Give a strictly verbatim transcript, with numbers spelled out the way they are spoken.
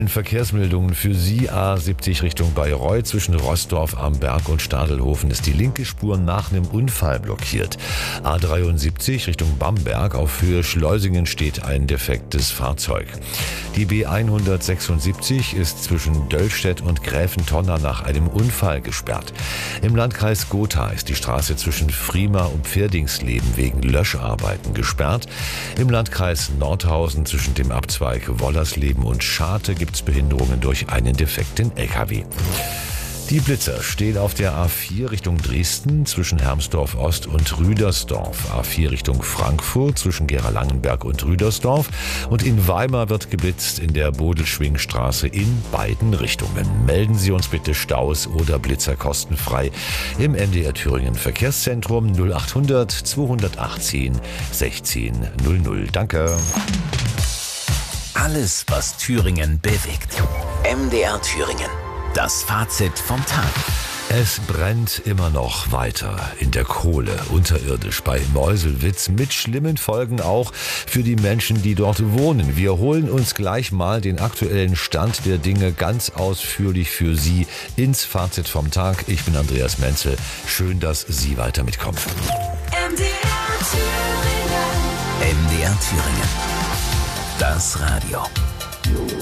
Verkehrsmeldungen für Sie. A siebzig Richtung Bayreuth. Zwischen Roßdorf am Berg und Stadelhofen ist die linke Spur nach einem Unfall blockiert. A dreiundsiebzig Richtung Bamberg. Auf Höhe Schleusingen steht ein defektes Fahrzeug. Die B hundertsechsundsiebzig ist zwischen Döllstedt und Gräfentonner nach einem Unfall gesperrt. Im Landkreis Gotha ist die Straße zwischen Frima und Pferdingsleben wegen Löscharbeiten gesperrt. Im Landkreis Nordhausen zwischen dem Abzweig Wollersleben und Scharte gibt es Behinderungen durch einen defekten L K W. Die Blitzer stehen auf der A vier Richtung Dresden zwischen Hermsdorf Ost und Rüdersdorf, A vier Richtung Frankfurt zwischen Gera-Langenberg und Rüdersdorf und in Weimar wird geblitzt in der Bodelschwingstraße in beiden Richtungen. Melden Sie uns bitte Staus oder Blitzer kostenfrei im N D R Thüringen Verkehrszentrum null achthundert zweihundertachtzehn sechzehn null null. Danke. Alles, was Thüringen bewegt. M D R Thüringen. Das Fazit vom Tag. Es brennt immer noch weiter in der Kohle unterirdisch bei Meuselwitz mit schlimmen Folgen auch für die Menschen, die dort wohnen. Wir holen uns gleich mal den aktuellen Stand der Dinge ganz ausführlich für Sie ins Fazit vom Tag. Ich bin Andreas Menzel. Schön, dass Sie weiter mitkommen. M D R Thüringen. M D R Thüringen. Das Radio.